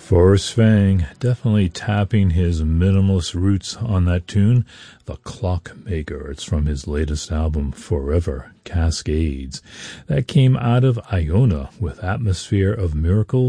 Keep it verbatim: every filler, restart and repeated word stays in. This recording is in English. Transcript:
Forrest Fang definitely tapping his minimalist roots on that tune, The Clockmaker. It's from his latest album, Forever Cascades. That came out of Iona with Atmosphere of Miracle